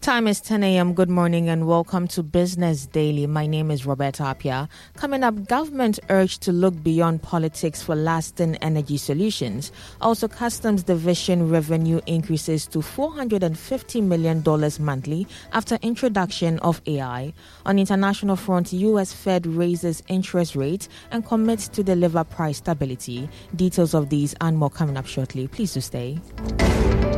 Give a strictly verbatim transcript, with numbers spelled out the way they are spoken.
Time is ten a.m. Good morning and welcome to Business Daily. My name is Roberta Apia. Coming up, government urged to look beyond politics for lasting energy solutions. Also, Customs Division revenue increases to four hundred fifty million dollars monthly after introduction of A I. On international front, U S Fed raises interest rates and commits to deliver price stability. Details of these and more coming up shortly. Please do stay.